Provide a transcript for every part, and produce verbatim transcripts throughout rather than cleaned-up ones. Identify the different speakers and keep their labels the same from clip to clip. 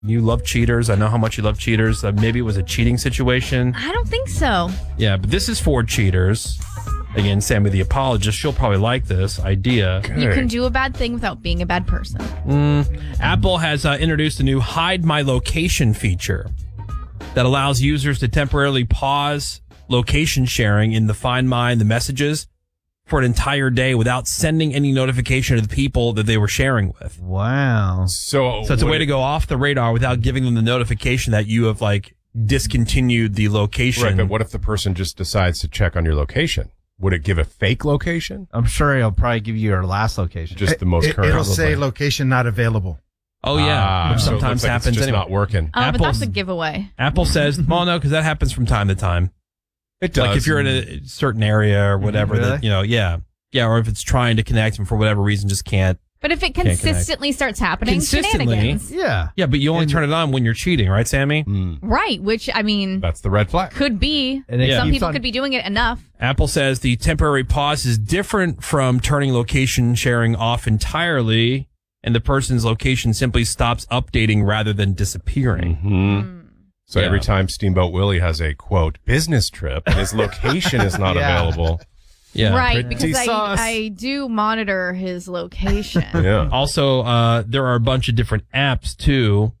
Speaker 1: You love cheaters. I know how much you love cheaters. Uh, maybe it was a cheating situation.
Speaker 2: I don't think so.
Speaker 1: Yeah, but this is for cheaters. Again, Sammy the apologist, she'll probably like this idea.
Speaker 2: You can do a bad thing without being a bad person.
Speaker 1: Mm. Apple has uh, introduced a new Hide My Location feature that allows users to temporarily pause location sharing in the Find My and the messages for an entire day without sending any notification to the people that they were sharing with.
Speaker 3: Wow.
Speaker 4: So,
Speaker 1: so it's a way to go off the radar without giving them the notification that you have, like, discontinued the location.
Speaker 4: Right, but what if the person just decides to check on your location? Would it give a fake location?
Speaker 3: I'm sure it'll probably give you your last location.
Speaker 4: Just the most
Speaker 5: it,
Speaker 4: current.
Speaker 5: It'll say location not available.
Speaker 1: Oh, yeah.
Speaker 4: Ah,
Speaker 1: Which
Speaker 4: so it
Speaker 1: sometimes
Speaker 4: looks like
Speaker 1: happens
Speaker 4: it's just
Speaker 1: anyway.
Speaker 4: not working.
Speaker 2: Oh, but
Speaker 1: Apple's-
Speaker 2: that's a giveaway.
Speaker 1: Apple says, well, no, because that happens from time to time.
Speaker 4: It does.
Speaker 1: Like if you're in a certain area or whatever,
Speaker 3: Really?
Speaker 1: that, you know, yeah. Yeah, or if it's trying to connect and for whatever reason just can't.
Speaker 2: But if it
Speaker 1: Can't connect.
Speaker 2: consistently starts happening,
Speaker 1: Consistently?
Speaker 2: shenanigans.
Speaker 3: Yeah.
Speaker 1: Yeah, but you only
Speaker 3: And-
Speaker 1: turn it on when you're cheating, right, Sammy?
Speaker 4: Mm,
Speaker 2: Right, which, I mean,
Speaker 4: that's the red flag.
Speaker 2: could be.
Speaker 3: And it
Speaker 1: Yeah.
Speaker 2: Some
Speaker 3: keeps
Speaker 2: people
Speaker 3: on-
Speaker 2: could be doing it enough.
Speaker 1: Apple says the temporary pause is different from turning location sharing off entirely, and the person's location simply stops updating rather than disappearing.
Speaker 4: Hmm. So
Speaker 1: Yeah.
Speaker 4: every time Steamboat Willie has a, quote, business trip and his location is not
Speaker 3: Yeah.
Speaker 4: available.
Speaker 1: Yeah.
Speaker 2: right,
Speaker 4: Pretty
Speaker 2: because
Speaker 4: sus.
Speaker 2: I, I do monitor his location.
Speaker 4: Yeah.
Speaker 1: Also, uh, there are a bunch of different apps too,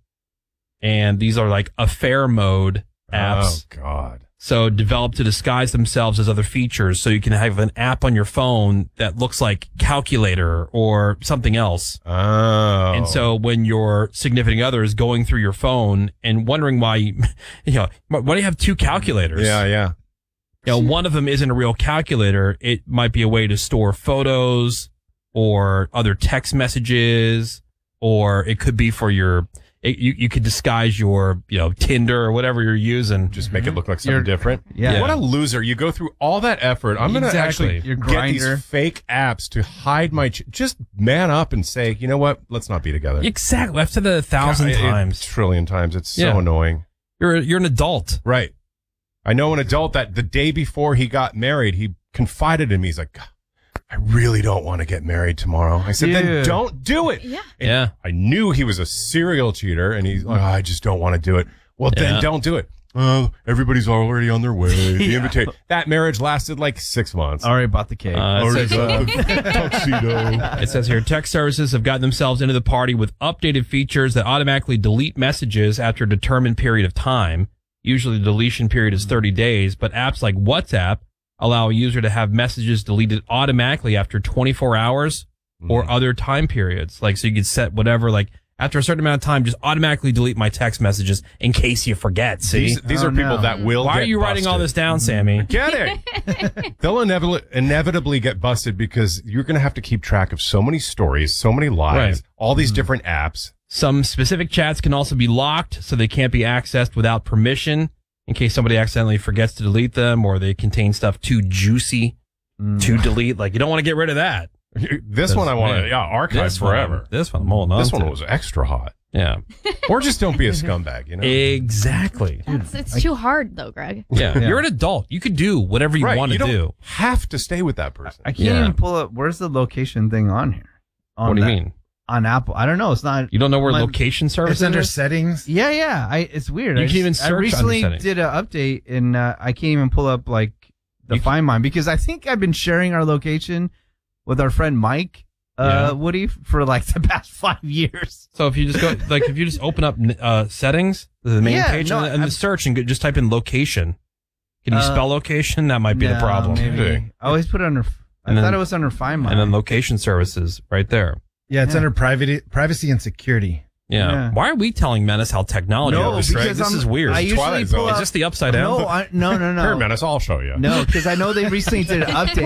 Speaker 1: and these are like affair mode apps.
Speaker 4: Oh, God.
Speaker 1: So developed to disguise themselves as other features. So you can have an app on your phone that looks like calculator or something else.
Speaker 4: Oh.
Speaker 1: And so when your significant other is going through your phone and wondering why, you, you know, why do you have two calculators?
Speaker 4: Yeah, yeah.
Speaker 1: You know, one of them isn't a real calculator. It might be a way to store photos or other text messages, or it could be for your, it, you, you could disguise your, you know, Tinder or whatever you're using.
Speaker 4: Just make it look like something
Speaker 3: You're-
Speaker 4: different.
Speaker 3: Yeah.
Speaker 4: What a loser. You go through all that effort. I'm going to
Speaker 1: Exactly.
Speaker 4: actually
Speaker 3: Your
Speaker 4: get
Speaker 3: Grindr.
Speaker 4: these fake apps to hide my... Ch- just man up and say, you know what? Let's not be together.
Speaker 1: Exactly. I've said that a thousand
Speaker 4: God, it-
Speaker 1: times.
Speaker 4: A trillion times. It's so
Speaker 1: Yeah.
Speaker 4: annoying.
Speaker 1: You're, you're an adult.
Speaker 4: Right. I know an adult that the day before he got married, he confided in me. He's like, "God, I really don't want to get married tomorrow." I said,
Speaker 3: Yeah.
Speaker 4: then don't do it.
Speaker 2: Yeah.
Speaker 4: And
Speaker 1: Yeah.
Speaker 4: I knew he was a serial cheater, and he's like, "Oh, I just don't want to do it." Well,
Speaker 1: Yeah.
Speaker 4: then don't do it. Oh, everybody's already on their way. The invitation. That marriage lasted like six months.
Speaker 3: Already bought the cake.
Speaker 1: Uh, it
Speaker 4: Already
Speaker 1: says-
Speaker 4: got the tuxedo.
Speaker 1: It says here, tech services have gotten themselves into the party with updated features that automatically delete messages after a determined period of time. Usually the deletion period is thirty days, but apps like WhatsApp allow a user to have messages deleted automatically after twenty-four hours or other time periods. Like, so you could set whatever, like, after a certain amount of time, just automatically delete my text messages in case you forget. See?
Speaker 4: These, these
Speaker 3: Oh,
Speaker 4: are people
Speaker 3: no.
Speaker 4: that will
Speaker 1: Why are
Speaker 4: get
Speaker 1: you writing all
Speaker 4: busted.
Speaker 1: this down, Sammy?
Speaker 4: Get it? They'll inevitably, inevitably get busted because you're going to have to keep track of so many stories, so many lies,
Speaker 1: Right.
Speaker 4: all these different apps.
Speaker 1: Some specific chats can also be locked, so they can't be accessed without permission in case somebody accidentally forgets to delete them or they contain stuff too juicy to delete. Like, you don't want to get rid of that.
Speaker 4: This one I want
Speaker 1: man,
Speaker 4: to yeah, archive
Speaker 1: This
Speaker 4: forever.
Speaker 1: One, this one I'm holding on
Speaker 4: This one
Speaker 1: to.
Speaker 4: was extra hot.
Speaker 1: Yeah.
Speaker 4: Or just don't be a scumbag, you know?
Speaker 1: Exactly.
Speaker 2: That's, it's too hard, though, Greg.
Speaker 1: Yeah.
Speaker 3: Yeah.
Speaker 1: You're an adult. You could do whatever you
Speaker 4: Right,
Speaker 1: want to
Speaker 4: you don't
Speaker 1: do.
Speaker 4: have to stay with that person.
Speaker 3: I can't
Speaker 1: Yeah.
Speaker 3: even pull up. Where's the location thing on here? On
Speaker 1: What do you
Speaker 3: that-
Speaker 1: mean?
Speaker 3: On Apple. I don't know. It's not.
Speaker 1: You don't know where
Speaker 3: My-
Speaker 1: location service
Speaker 5: It's under
Speaker 1: is?
Speaker 5: settings.
Speaker 3: Yeah, yeah. I. It's weird.
Speaker 1: You
Speaker 3: I
Speaker 1: can even
Speaker 3: just-
Speaker 1: search
Speaker 3: I
Speaker 1: under
Speaker 3: recently
Speaker 1: settings.
Speaker 3: did an update and uh, I can't even pull up like the
Speaker 1: You-
Speaker 3: Find Mine because I think I've been sharing our location with our friend Mike uh,
Speaker 1: Yeah.
Speaker 3: Woody for like the past five years.
Speaker 1: So if you just go, like, if you just open up uh, settings, the main
Speaker 3: Yeah,
Speaker 1: page,
Speaker 3: no,
Speaker 1: and, and
Speaker 3: I'm-
Speaker 1: the search, and go- just type in location. Can you
Speaker 3: Uh,
Speaker 1: spell location? That might be the
Speaker 3: No,
Speaker 1: problem.
Speaker 3: maybe.
Speaker 4: Maybe.
Speaker 3: I always put it under. I
Speaker 1: And
Speaker 3: thought
Speaker 1: then-
Speaker 3: it was under Find Mine.
Speaker 1: And then location services right there.
Speaker 5: Yeah, it's
Speaker 3: Yeah.
Speaker 5: under privacy, privacy and security.
Speaker 1: Yeah.
Speaker 3: Yeah.
Speaker 1: Why are we telling Menace how technology
Speaker 3: no,
Speaker 1: works?
Speaker 3: because
Speaker 1: Right? This
Speaker 3: I'm,
Speaker 1: is weird.
Speaker 3: I usually
Speaker 4: Twilight
Speaker 3: pull
Speaker 4: Zone.
Speaker 3: up,
Speaker 1: Is this the upside down?
Speaker 3: No, I, no, no, no.
Speaker 4: Here, Menace, I'll show you.
Speaker 3: No, because I know they recently did an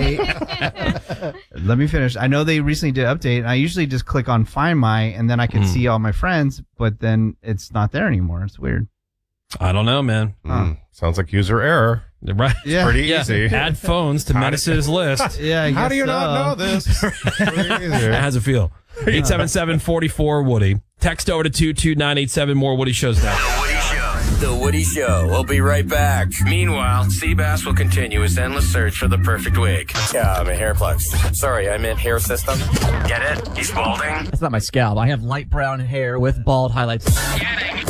Speaker 3: update. Let me finish. I know they recently did an update, and I usually just click on Find My, and then I can
Speaker 1: Hmm.
Speaker 3: see all my friends, but then it's not there anymore. It's weird.
Speaker 1: I don't know, man.
Speaker 4: Mm, sounds like user error.
Speaker 1: Right?
Speaker 3: Yeah.
Speaker 4: Pretty
Speaker 1: Yeah.
Speaker 4: easy.
Speaker 1: Add phones to
Speaker 4: How do-
Speaker 1: Menace's list.
Speaker 3: Yeah, I
Speaker 4: How
Speaker 3: guess
Speaker 4: do you not
Speaker 3: so.
Speaker 4: know this? Pretty easy.
Speaker 1: How's it feel? eight seven seven, four four, Woody. Text over to two two nine eight seven. More Woody shows now.
Speaker 6: The Woody Show. The Woody Show. We'll be right back. Meanwhile, Seabass will continue his endless search for the perfect wig. Yeah, I'm a hair plugs. Sorry, I meant hair system. Get it? He's balding.
Speaker 7: That's not my scalp. I have light brown hair with bald highlights.
Speaker 6: Getting